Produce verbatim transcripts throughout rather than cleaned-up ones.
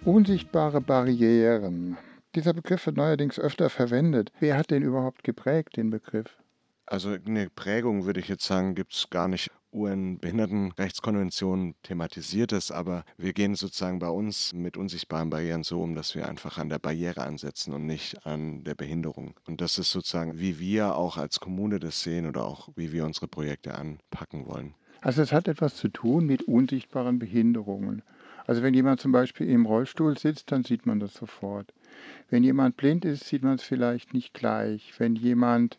Unsichtbare Barrieren. Dieser Begriff wird neuerdings öfter verwendet. Wer hat den überhaupt geprägt, den Begriff? Also eine Prägung, würde ich jetzt sagen, gibt es gar nicht. U N-Behindertenrechtskonvention thematisiert es, aber wir gehen sozusagen bei uns mit unsichtbaren Barrieren so um, dass wir einfach an der Barriere ansetzen und nicht an der Behinderung. Und das ist sozusagen, wie wir auch als Kommune das sehen oder auch wie wir unsere Projekte anpacken wollen. Also es hat etwas zu tun mit unsichtbaren Behinderungen. Also wenn jemand zum Beispiel im Rollstuhl sitzt, dann sieht man das sofort. Wenn jemand blind ist, sieht man es vielleicht nicht gleich. Wenn jemand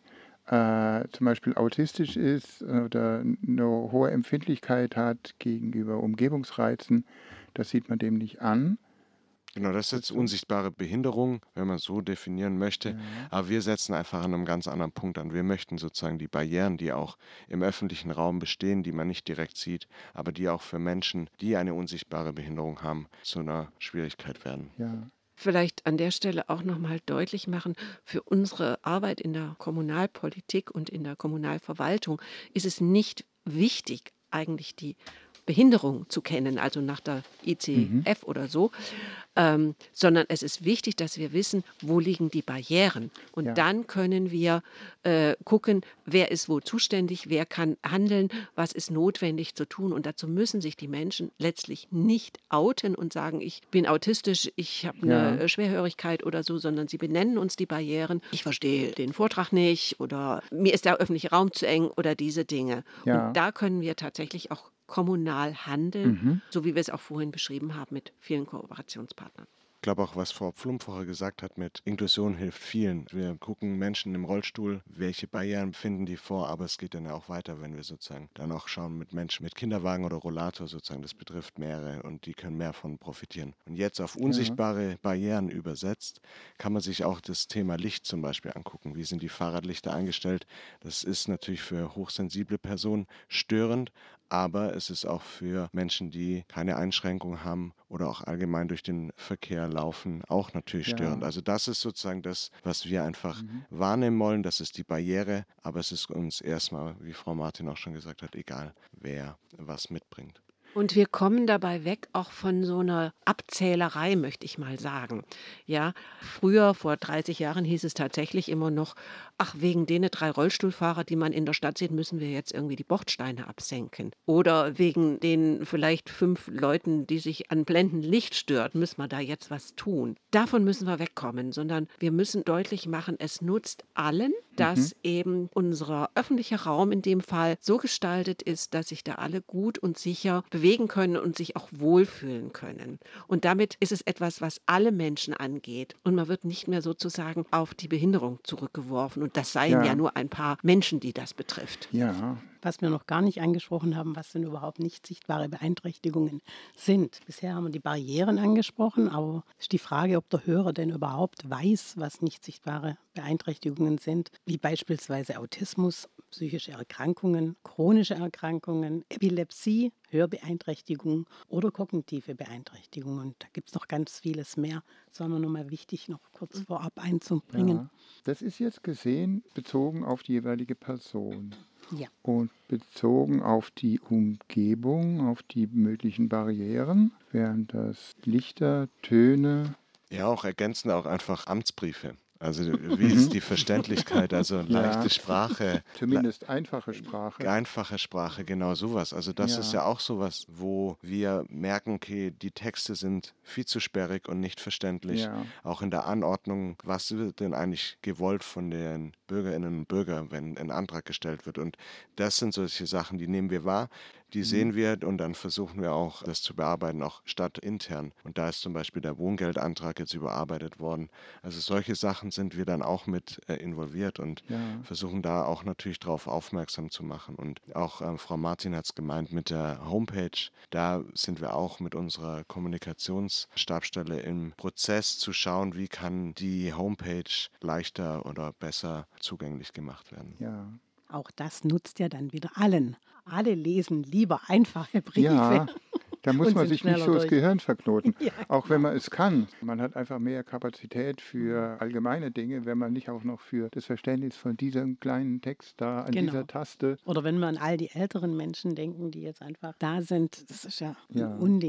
äh, zum Beispiel autistisch ist oder eine hohe Empfindlichkeit hat gegenüber Umgebungsreizen, das sieht man dem nicht an. Genau, das ist jetzt Dazu. unsichtbare Behinderung, wenn man es so definieren möchte. Ja. Aber wir setzen einfach an einem ganz anderen Punkt an. Wir möchten sozusagen die Barrieren, die auch im öffentlichen Raum bestehen, die man nicht direkt sieht, aber die auch für Menschen, die eine unsichtbare Behinderung haben, zu einer Schwierigkeit werden. Ja. Vielleicht an der Stelle auch noch mal deutlich machen, für unsere Arbeit in der Kommunalpolitik und in der Kommunalverwaltung ist es nicht wichtig, eigentlich die Behinderung zu kennen, also nach der I C F Mhm. oder so, ähm, sondern es ist wichtig, dass wir wissen, wo liegen die Barrieren. Und Ja. dann können wir äh, gucken, wer ist wo zuständig, wer kann handeln, was ist notwendig zu tun. Und dazu müssen sich die Menschen letztlich nicht outen und sagen, ich bin autistisch, ich habe eine Ja. Schwerhörigkeit oder so, sondern sie benennen uns die Barrieren. Ich verstehe den Vortrag nicht oder mir ist der öffentliche Raum zu eng oder diese Dinge. Ja. Und da können wir tatsächlich auch kommunal handeln, Mhm. so wie wir es auch vorhin beschrieben haben mit vielen Kooperationspartnern. Ich glaube auch, was Frau Pflum vorher gesagt hat mit Inklusion hilft vielen. Wir gucken Menschen im Rollstuhl, welche Barrieren finden die vor, aber es geht dann ja auch weiter, wenn wir sozusagen dann auch schauen mit Menschen mit Kinderwagen oder Rollator sozusagen, das betrifft mehrere und die können mehr von profitieren. Und jetzt auf unsichtbare Barrieren übersetzt, kann man sich auch das Thema Licht zum Beispiel angucken. Wie sind die Fahrradlichter eingestellt? Das ist natürlich für hochsensible Personen störend, aber es ist auch für Menschen, die keine Einschränkung haben oder auch allgemein durch den Verkehr laufen, auch natürlich Ja. störend. Also das ist sozusagen das, was wir einfach Mhm. wahrnehmen wollen. Das ist die Barriere, aber es ist uns erstmal, wie Frau Martin auch schon gesagt hat, egal, wer was mitbringt. Und wir kommen dabei weg auch von so einer Abzählerei, möchte ich mal sagen. Ja, früher, vor dreißig Jahren, hieß es tatsächlich immer noch, ach, wegen denen drei Rollstuhlfahrer, die man in der Stadt sieht, müssen wir jetzt irgendwie die Bordsteine absenken. Oder wegen den vielleicht fünf Leuten, die sich an blendendem Licht stört, müssen wir da jetzt was tun. Davon müssen wir wegkommen, sondern wir müssen deutlich machen, es nutzt allen, dass Mhm. eben unser öffentlicher Raum in dem Fall so gestaltet ist, dass sich da alle gut und sicher bewegen können und sich auch wohlfühlen können. Und damit ist es etwas, was alle Menschen angeht. Und man wird nicht mehr sozusagen auf die Behinderung zurückgeworfen. Und das seien ja Ja. nur ein paar Menschen, die das betrifft. Ja. Was wir noch gar nicht angesprochen haben, was denn überhaupt nicht sichtbare Beeinträchtigungen sind. Bisher haben wir die Barrieren angesprochen, aber ist die Frage, ob der Hörer denn überhaupt weiß, was nicht sichtbare Beeinträchtigungen sind, wie beispielsweise Autismus, psychische Erkrankungen, chronische Erkrankungen, Epilepsie, Hörbeeinträchtigung oder kognitive Beeinträchtigungen. Da gibt es noch ganz vieles mehr. Das war mir nochmal wichtig, noch kurz vorab einzubringen. Ja. Das ist jetzt gesehen, bezogen auf die jeweilige Person. Ja. Und bezogen auf die Umgebung, auf die möglichen Barrieren, wären das Lichter, Töne. Ja, auch ergänzend auch einfach Amtsbriefe. Also wie ist die Verständlichkeit, also leichte Ja. Sprache, Zumindest einfache Sprache. einfache Sprache, genau sowas. Also das Ja. ist ja auch sowas, wo wir merken, okay, die Texte sind viel zu sperrig und nicht verständlich. Ja. Auch in der Anordnung, was wird denn eigentlich gewollt von den Bürgerinnen und Bürgern, wenn ein Antrag gestellt wird. Und das sind solche Sachen, die nehmen wir wahr, die Mhm. sehen wir und dann versuchen wir auch, das zu bearbeiten, auch stadtintern. Und da ist zum Beispiel der Wohngeldantrag jetzt überarbeitet worden. Also solche Sachen sind wir dann auch mit äh, involviert und Ja. versuchen da auch natürlich darauf aufmerksam zu machen. Und auch ähm, Frau Martin hat es gemeint mit der Homepage, da sind wir auch mit unserer Kommunikationsstabsstelle im Prozess zu schauen, wie kann die Homepage leichter oder besser zugänglich gemacht werden. Ja. Auch das nutzt ja dann wieder allen. Alle lesen lieber einfache Briefe. Ja, da muss und man sind sich nicht schneller so das durch. Gehirn verknoten, Ja, auch wenn genau. man es kann. Man hat einfach mehr Kapazität für allgemeine Dinge, wenn man nicht auch noch für das Verständnis von diesem kleinen Text da an Genau. dieser Taste. Oder wenn wir an all die älteren Menschen denken, die jetzt einfach da sind, das ist ja ein Ja. Unding.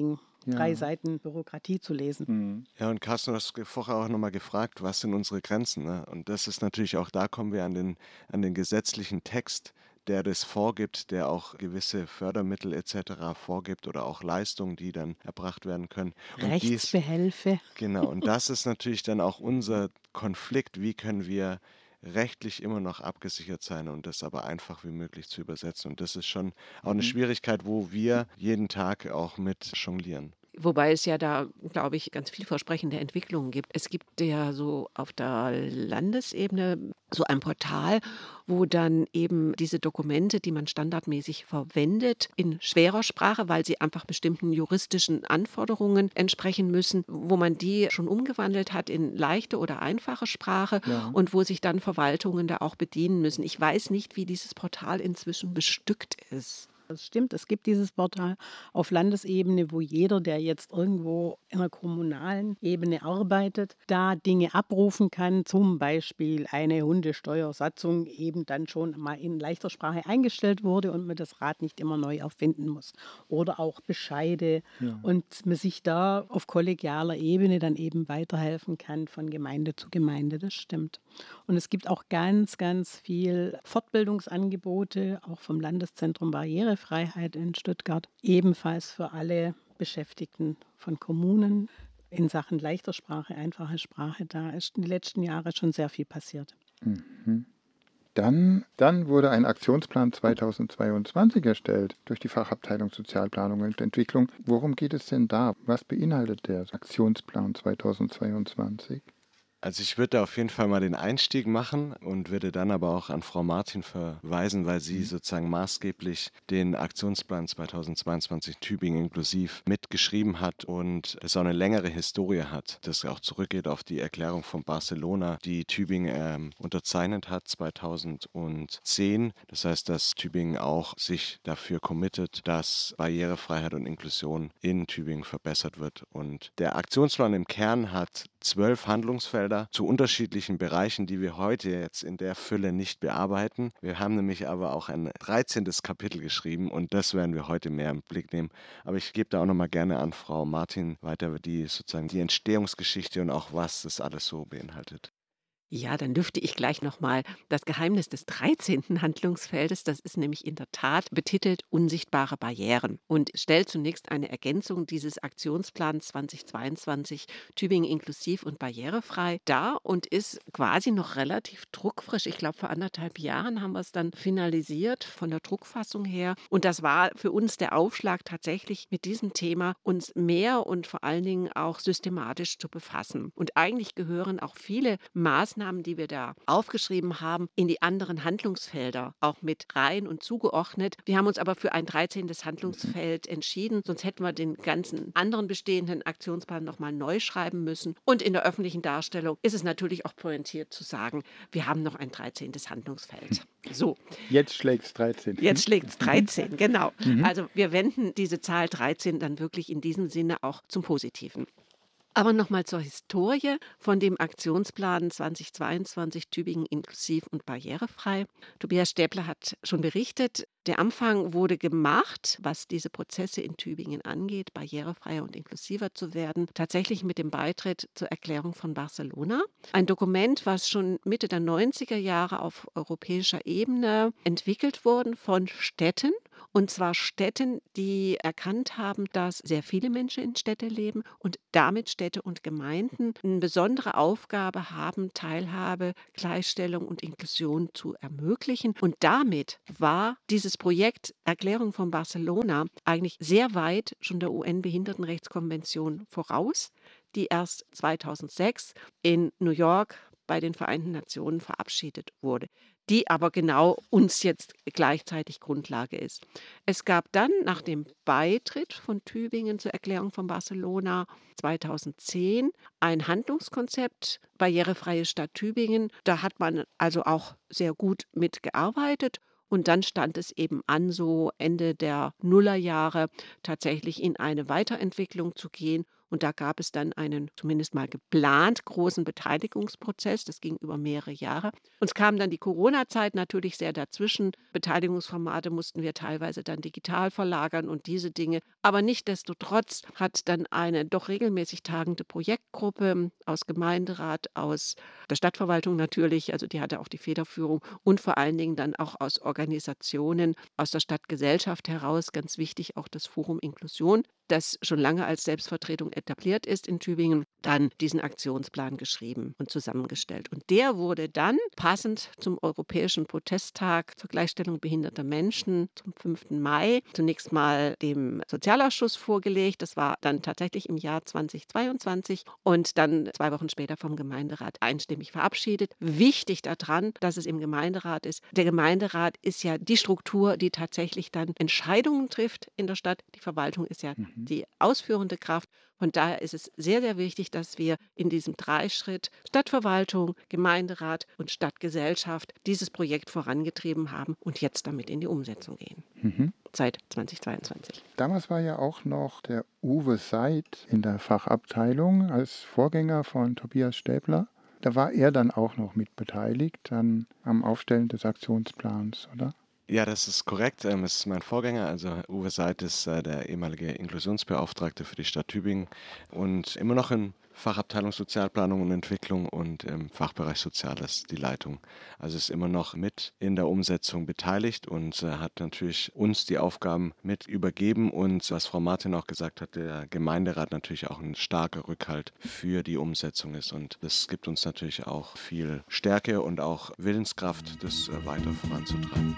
drei Ja. Seiten Bürokratie zu lesen. Mhm. Ja, und Carsten, du hast ge- vorher auch nochmal gefragt, was sind unsere Grenzen? Ne? Und das ist natürlich auch, da kommen wir an den, an den gesetzlichen Text, der das vorgibt, der auch gewisse Fördermittel et cetera vorgibt oder auch Leistungen, die dann erbracht werden können. Und dies, Rechtsbehelfe. genau, und das ist natürlich dann auch unser Konflikt. Wie können wir rechtlich immer noch abgesichert sein und das aber einfach wie möglich zu übersetzen? Und das ist schon auch eine Mhm. Schwierigkeit, wo wir jeden Tag auch mit jonglieren. Wobei es ja da, glaube ich, ganz vielversprechende Entwicklungen gibt. Es gibt ja so auf der Landesebene so ein Portal, wo dann eben diese Dokumente, die man standardmäßig verwendet, in schwerer Sprache, weil sie einfach bestimmten juristischen Anforderungen entsprechen müssen, wo man die schon umgewandelt hat in leichte oder einfache Sprache Ja. und wo sich dann Verwaltungen da auch bedienen müssen. Ich weiß nicht, wie dieses Portal inzwischen bestückt ist. Das stimmt, es gibt dieses Portal auf Landesebene, wo jeder, der jetzt irgendwo in der kommunalen Ebene arbeitet, da Dinge abrufen kann, zum Beispiel eine Hundesteuersatzung eben dann schon mal in leichter Sprache eingestellt wurde und man das Rad nicht immer neu erfinden muss. Oder auch Bescheide Ja. und man sich da auf kollegialer Ebene dann eben weiterhelfen kann von Gemeinde zu Gemeinde, das stimmt. Und es gibt auch ganz, ganz viel Fortbildungsangebote, auch vom Landeszentrum Barrierefreiheit in Stuttgart, ebenfalls für alle Beschäftigten von Kommunen in Sachen leichter Sprache, einfache Sprache. Da ist in den letzten Jahren schon sehr viel passiert. Mhm. Dann, dann wurde ein Aktionsplan zweitausendzweiundzwanzig erstellt durch die Fachabteilung Sozialplanung und Entwicklung. Worum geht es denn da? Was beinhaltet der Aktionsplan zweitausendzweiundzwanzig? Also ich würde da auf jeden Fall mal den Einstieg machen und würde dann aber auch an Frau Martin verweisen, weil sie sozusagen maßgeblich den Aktionsplan zweitausendzweiundzwanzig Tübingen inklusiv mitgeschrieben hat und es auch eine längere Historie hat, das auch zurückgeht auf die Erklärung von Barcelona, die Tübingen ähm, unterzeichnet hat zweitausendzehn. Das heißt, dass Tübingen auch sich dafür committet, dass Barrierefreiheit und Inklusion in Tübingen verbessert wird. Und der Aktionsplan im Kern hat zwölf Handlungsfelder zu unterschiedlichen Bereichen, die wir heute jetzt in der Fülle nicht bearbeiten. Wir haben nämlich aber auch ein dreizehntes Kapitel geschrieben und das werden wir heute mehr im Blick nehmen. Aber ich gebe da auch nochmal gerne an Frau Martin weiter, die sozusagen die Entstehungsgeschichte und auch was das alles so beinhaltet. Ja, dann lüfte ich gleich nochmal das Geheimnis des dreizehnten Handlungsfeldes. Das ist nämlich in der Tat betitelt Unsichtbare Barrieren und stellt zunächst eine Ergänzung dieses Aktionsplans zweitausendzweiundzwanzig Tübingen inklusiv und barrierefrei dar und ist quasi noch relativ druckfrisch. Ich glaube, vor anderthalb Jahren haben wir es dann finalisiert von der Druckfassung her. Und das war für uns der Aufschlag, tatsächlich mit diesem Thema uns mehr und vor allen Dingen auch systematisch zu befassen. Und eigentlich gehören auch viele Maßnahmen, die wir da aufgeschrieben haben, in die anderen Handlungsfelder auch mit rein und zugeordnet. Wir haben uns aber für ein dreizehntes Handlungsfeld entschieden, sonst hätten wir den ganzen anderen bestehenden Aktionsplan nochmal neu schreiben müssen. Und in der öffentlichen Darstellung ist es natürlich auch pointiert zu sagen, wir haben noch ein dreizehntes Handlungsfeld. So, Jetzt schlägt es dreizehn. jetzt schlägt es dreizehn, genau. Mhm. Also wir wenden diese Zahl dreizehn dann wirklich in diesem Sinne auch zum Positiven. Aber nochmal zur Historie von dem Aktionsplan zweitausendzweiundzwanzig Tübingen inklusiv und barrierefrei. Tobias Stäbler hat schon berichtet, der Anfang wurde gemacht, was diese Prozesse in Tübingen angeht, barrierefreier und inklusiver zu werden, tatsächlich mit dem Beitritt zur Erklärung von Barcelona. Ein Dokument, was schon Mitte der neunziger Jahre auf europäischer Ebene entwickelt wurde von Städten. Und zwar Städten, die erkannt haben, dass sehr viele Menschen in Städte leben und damit Städte und Gemeinden eine besondere Aufgabe haben, Teilhabe, Gleichstellung und Inklusion zu ermöglichen. Und damit war dieses Projekt Erklärung von Barcelona eigentlich sehr weit schon der U N-Behindertenrechtskonvention voraus, die erst zweitausendsechs in New York bei den Vereinten Nationen verabschiedet wurde, die aber genau uns jetzt gleichzeitig Grundlage ist. Es gab dann nach dem Beitritt von Tübingen zur Erklärung von Barcelona zweitausendzehn ein Handlungskonzept Barrierefreie Stadt Tübingen. Da hat man also auch sehr gut mitgearbeitet. Und dann stand es eben an, so Ende der Nullerjahre tatsächlich in eine Weiterentwicklung zu gehen. Und da gab es dann einen zumindest mal geplant großen Beteiligungsprozess. Das ging über mehrere Jahre. Uns kam dann die Corona-Zeit natürlich sehr dazwischen. Beteiligungsformate mussten wir teilweise dann digital verlagern und diese Dinge. Aber nichtsdestotrotz hat dann eine doch regelmäßig tagende Projektgruppe aus Gemeinderat, aus der Stadtverwaltung natürlich, also die hatte auch die Federführung und vor allen Dingen dann auch aus Organisationen, aus der Stadtgesellschaft heraus, ganz wichtig auch das Forum Inklusion, das schon lange als Selbstvertretung etabliert ist in Tübingen, dann diesen Aktionsplan geschrieben und zusammengestellt. Und der wurde dann passend zum Europäischen Protesttag zur Gleichstellung behinderter Menschen zum fünften Mai zunächst mal dem Sozialausschuss vorgelegt. Das war dann tatsächlich im Jahr zweitausendzweiundzwanzig und dann zwei Wochen später vom Gemeinderat einstimmig verabschiedet. Wichtig daran, dass es im Gemeinderat ist. Der Gemeinderat ist ja die Struktur, die tatsächlich dann Entscheidungen trifft in der Stadt. Die Verwaltung ist ja Mhm. die ausführende Kraft. Von daher ist es sehr, sehr wichtig, dass wir in diesem Dreischritt Stadtverwaltung, Gemeinderat und Stadtgesellschaft dieses Projekt vorangetrieben haben und jetzt damit in die Umsetzung gehen. Mhm. Seit zweitausendzweiundzwanzig. Damals war ja auch noch der Uwe Seid in der Fachabteilung als Vorgänger von Tobias Stäbler. Da war er dann auch noch mit beteiligt an, am Aufstellen des Aktionsplans, oder? Ja, das ist korrekt. Ähm, Es ist mein Vorgänger, also Uwe Seid ist äh, der ehemalige Inklusionsbeauftragte für die Stadt Tübingen und immer noch in Fachabteilung Sozialplanung und Entwicklung und im Fachbereich Soziales die Leitung. Also ist immer noch mit in der Umsetzung beteiligt und äh, hat natürlich uns die Aufgaben mit übergeben und was Frau Martin auch gesagt hat, der Gemeinderat natürlich auch ein starker Rückhalt für die Umsetzung ist und das gibt uns natürlich auch viel Stärke und auch Willenskraft, das äh, weiter voranzutreiben.